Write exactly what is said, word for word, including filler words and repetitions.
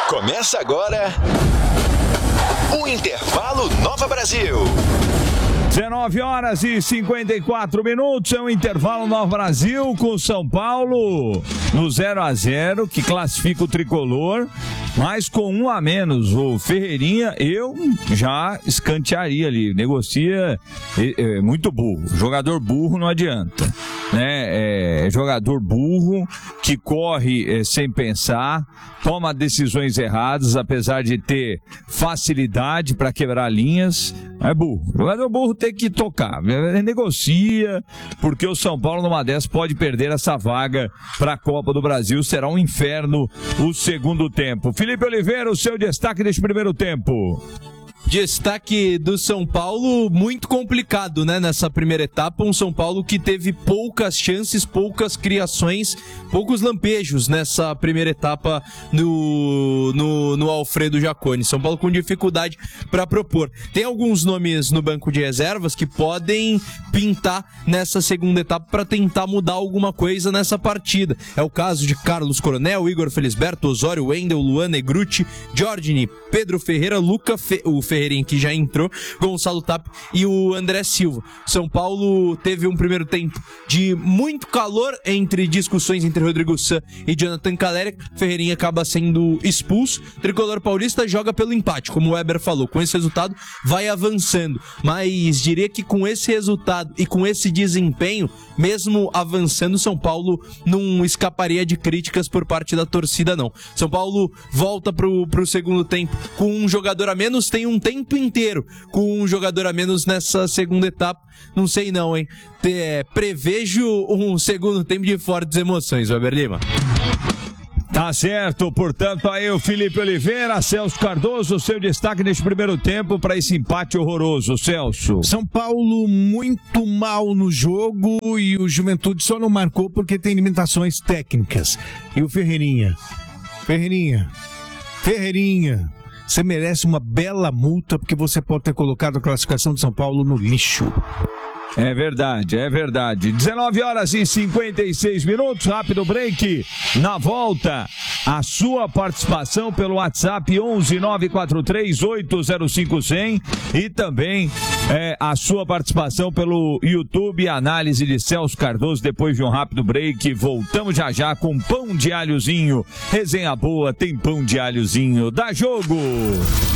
Começa agora o Intervalo Nova Brasil. dezenove horas e cinquenta e quatro minutos, é o Intervalo Nova Brasil com São Paulo no zero a zero, que classifica o tricolor, mas com um a menos. O Ferreirinha, eu já escantearia ali, negocia, é, é muito burro, jogador burro não adianta, né? É jogador burro que corre é, sem pensar, toma decisões erradas, apesar de ter facilidade para quebrar linhas, é burro. O jogador burro tem que tocar, negocia, porque o São Paulo numa dessas pode perder essa vaga para a Copa do Brasil, será um inferno o segundo tempo. Felipe Oliveira, o seu destaque deste primeiro tempo. Destaque do São Paulo, muito complicado, né, nessa primeira etapa, um São Paulo que teve poucas chances, poucas criações, poucos lampejos nessa primeira etapa no, no, no Alfredo Jaconi. São Paulo com dificuldade para propor. Tem alguns nomes no banco de reservas que podem pintar nessa segunda etapa para tentar mudar alguma coisa nessa partida. É o caso de Carlos Coronel, Igor Felisberto, Osório, Wendel, Luan Negruti, Giorgini, Pedro Ferreira, Luca Fe... o Ferreirinha que já entrou, Gonçalo Tapia e o André Silva. São Paulo teve um primeiro tempo de muito calor entre discussões entre Rodrigo San e Jonathan Caleri. Ferreirinha acaba sendo expulso. Tricolor paulista joga pelo empate, como o Weber falou. Com esse resultado vai avançando, mas diria que com esse resultado e com esse desempenho, mesmo avançando, São Paulo não escaparia de críticas por parte da torcida, não. São Paulo volta pro, pro segundo tempo com um jogador a menos, tem um tempo inteiro com um jogador a menos nessa segunda etapa. Não sei não, hein? É, prevejo um segundo tempo de fortes emoções, Weber Lima. Tá certo, portanto, aí o Felipe Oliveira, Celso Cardoso, seu destaque neste primeiro tempo para esse empate horroroso, Celso. São Paulo muito mal no jogo e o Juventude só não marcou porque tem limitações técnicas. E o Ferreirinha? Ferreirinha? Ferreirinha? Você merece uma bela multa porque você pode ter colocado a classificação de São Paulo no lixo. É verdade, é verdade. dezenove horas e cinquenta e seis minutos, rápido break. Na volta, a sua participação pelo WhatsApp onze nove quatro três oito zero cinco zero zero e também é, a sua participação pelo YouTube, análise de Celso Cardoso depois de um rápido break. Voltamos já já com pão de alhozinho. Resenha boa, tem pão de alhozinho. Dá jogo!